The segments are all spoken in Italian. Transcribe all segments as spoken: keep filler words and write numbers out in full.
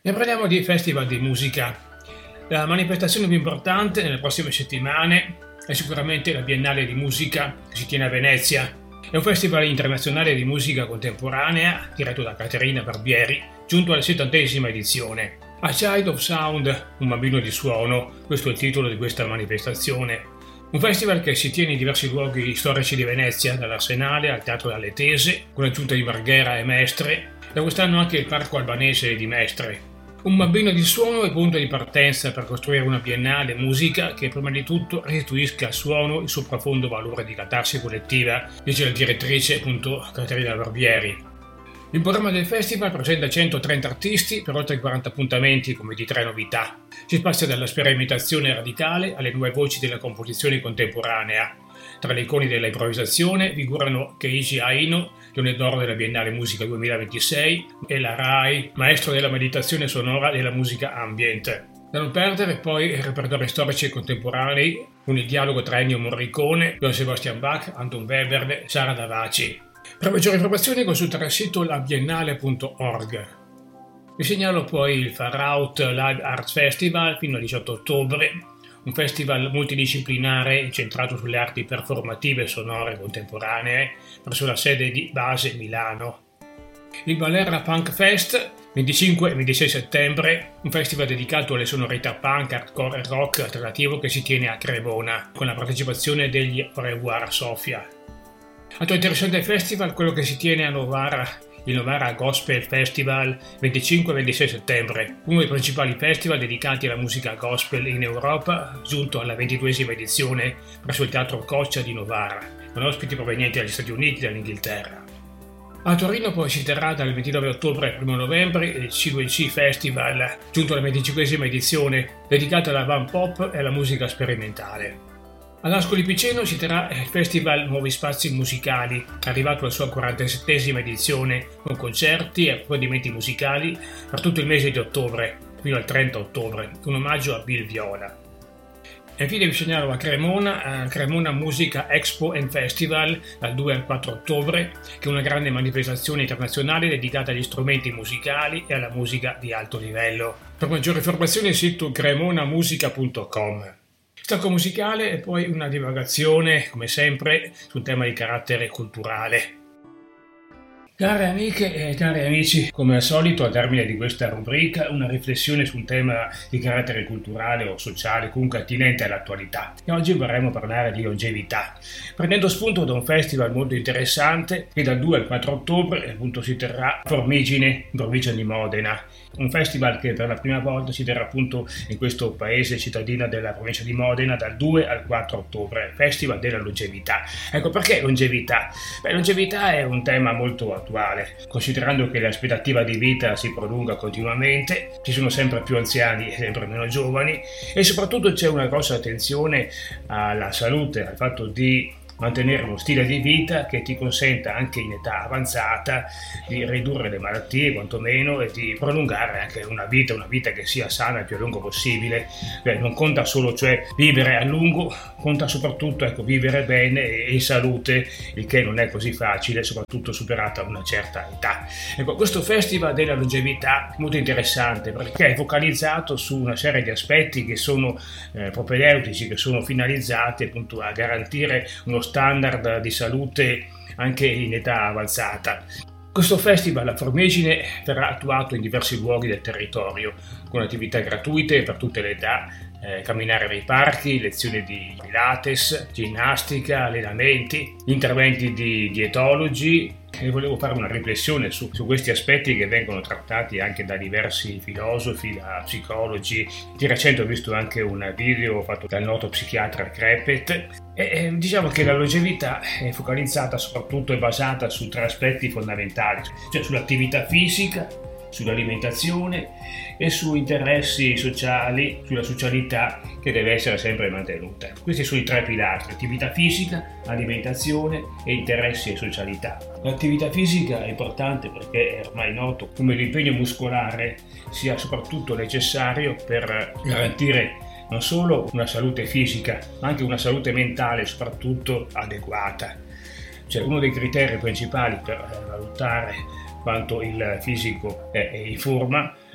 E parliamo di festival di musica. La manifestazione più importante nelle prossime settimane è sicuramente la Biennale di Musica che si tiene a Venezia. È un festival internazionale di musica contemporanea diretto da Caterina Barbieri, giunto alla settantesima edizione. A Child of Sound, un bambino di suono, questo è il titolo di questa manifestazione. Un festival che si tiene in diversi luoghi storici di Venezia, dall'Arsenale al Teatro dalle Tese, con l'aggiunta di Marghera e Mestre, da quest'anno anche il Parco Albanese di Mestre. Un bambino di suono è punto di partenza per costruire una biennale musica che prima di tutto restituisca al suono il suo profondo valore di catarsi collettiva, dice la direttrice appunto Caterina Barbieri. Il programma del festival presenta centotrenta artisti per oltre quaranta appuntamenti con ventitré novità. Si spazia dalla sperimentazione radicale alle nuove voci della composizione contemporanea. Tra le icone della improvvisazione figurano Keiji Aino, Leone d'Oro della Biennale Musica duemilaventisei, e la Rai, maestro della meditazione sonora e della musica ambient. Da non perdere poi i repertori storici e contemporanei con il dialogo tra Ennio Morricone, Johann Sebastian Bach, Anton Webern, Sara Davaci. Per maggiori informazioni consultare il sito la biennale punto org. Vi segnalo poi il Far Out Live Arts Festival fino al diciotto ottobre, un festival multidisciplinare incentrato sulle arti performative e sonore contemporanee presso la sede di base Milano. Il Balerna Punk Fest, venticinque e ventisei settembre, un festival dedicato alle sonorità punk, hardcore e rock alternativo che si tiene a Cremona, con la partecipazione degli Au Revoir Sofia. Altro interessante festival, quello che si tiene a Novara, il Novara Gospel Festival, venticinque e ventisei settembre, uno dei principali festival dedicati alla musica gospel in Europa, giunto alla ventiduesima edizione presso il Teatro Coccia di Novara, con ospiti provenienti dagli Stati Uniti e dall'Inghilterra. A Torino poi si terrà dal ventinove ottobre al primo novembre il C due C Festival, giunto alla venticinquesima edizione, dedicato alla van pop e alla musica sperimentale. All'Ascoli Piceno si terrà il Festival Nuovi Spazi Musicali, arrivato alla sua quarantasettesima edizione, con concerti e approfondimenti musicali per tutto il mese di ottobre, fino al trenta ottobre, un omaggio a Bill Viola. E infine vi segnalo a Cremona, a Cremona Musica Expo and Festival, dal due al quattro ottobre, che è una grande manifestazione internazionale dedicata agli strumenti musicali e alla musica di alto livello. Per maggiori informazioni il sito cremona musica punto com. Stacco musicale e poi una divagazione, come sempre, su un tema di carattere culturale. Care amiche e cari amici, come al solito al termine di questa rubrica una riflessione su un tema di carattere culturale o sociale comunque attinente all'attualità. E oggi vorremmo parlare di longevità, prendendo spunto da un festival molto interessante che dal due al quattro ottobre appunto si terrà a Formigine, in provincia di Modena. Un festival che per la prima volta si terrà appunto in questo paese cittadina della provincia di Modena dal due al quattro ottobre, Festival della Longevità. Ecco, perché longevità? Beh, longevità è un tema molto attuale, considerando che l'aspettativa di vita si prolunga continuamente, ci sono sempre più anziani e sempre meno giovani e soprattutto c'è una grossa attenzione alla salute, al fatto di mantenere uno stile di vita che ti consenta anche in età avanzata di ridurre le malattie quantomeno e di prolungare anche una vita, una vita che sia sana il più a lungo possibile. Beh, non conta solo cioè vivere a lungo, conta soprattutto ecco, vivere bene e in salute, il che non è così facile, soprattutto superata una certa età. Ecco, questo festival della longevità è molto interessante perché è focalizzato su una serie di aspetti che sono eh, propedeutici, che sono finalizzati appunto a garantire uno standard di salute anche in età avanzata. Questo festival a Formigine verrà attuato in diversi luoghi del territorio, con attività gratuite per tutte le età, eh, camminare nei parchi, lezioni di Pilates, ginnastica, allenamenti, interventi di dietologi. E volevo fare una riflessione su, su questi aspetti che vengono trattati anche da diversi filosofi, da psicologi. Di recente ho visto anche un video fatto dal noto psichiatra Krepet e, e diciamo che la longevità è focalizzata soprattutto e basata su tre aspetti fondamentali, cioè sull'attività fisica, sull'alimentazione e su interessi sociali, sulla socialità che deve essere sempre mantenuta. Questi sono i tre pilastri: attività fisica, alimentazione e interessi e socialità. L'attività fisica è importante perché è ormai noto come l'impegno muscolare sia soprattutto necessario per garantire non solo una salute fisica, ma anche una salute mentale soprattutto adeguata. Cioè, uno dei criteri principali per valutare quanto il fisico è in forma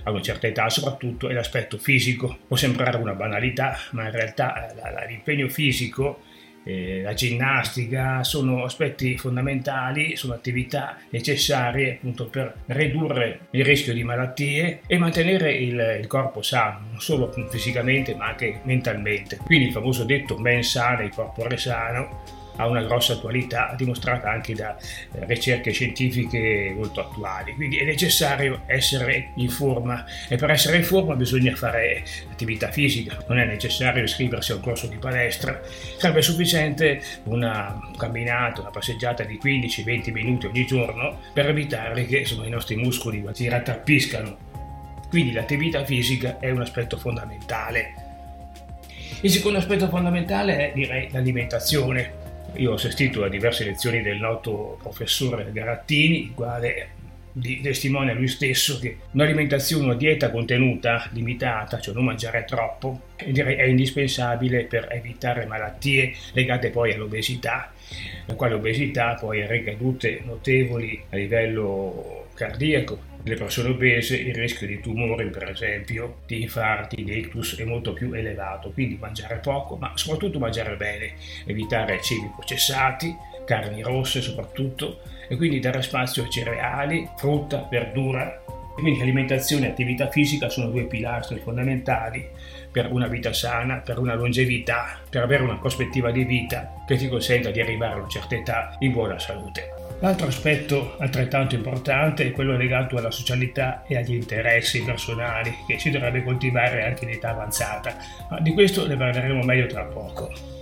a una certa età soprattutto è l'aspetto fisico. Può sembrare una banalità, ma in realtà la, la, l'impegno fisico, eh, la ginnastica sono aspetti fondamentali, sono attività necessarie appunto per ridurre il rischio di malattie e mantenere il, il corpo sano, non solo fisicamente ma anche mentalmente. Quindi il famoso detto mens sana, il corpore sano, ha una grossa attualità, dimostrata anche da eh, ricerche scientifiche molto attuali. Quindi è necessario essere in forma e per essere in forma bisogna fare attività fisica, non è necessario iscriversi a un corso di palestra, sarebbe sufficiente una camminata, una passeggiata di quindici venti minuti ogni giorno per evitare che insomma, i nostri muscoli si rattrappiscano. Quindi l'attività fisica è un aspetto fondamentale. Il secondo aspetto fondamentale è, direi, l'alimentazione. Io ho assistito a diverse lezioni del noto professore Garattini, il quale testimonia lui stesso che un'alimentazione, una dieta contenuta, limitata, cioè non mangiare troppo, direi è indispensabile per evitare malattie legate poi all'obesità, la quale obesità poi ha ricadute notevoli a livello cardiaco. Le persone obese il rischio di tumori, per esempio, di infarti, di ictus è molto più elevato, quindi mangiare poco, ma soprattutto mangiare bene, evitare cibi processati, carni rosse soprattutto, e quindi dare spazio a cereali, frutta, verdura. Quindi alimentazione e attività fisica sono due pilastri fondamentali per una vita sana, per una longevità, per avere una prospettiva di vita che ti consenta di arrivare a una certa età in buona salute. L'altro aspetto altrettanto importante è quello legato alla socialità e agli interessi personali che si dovrebbe coltivare anche in età avanzata, ma di questo ne parleremo meglio tra poco.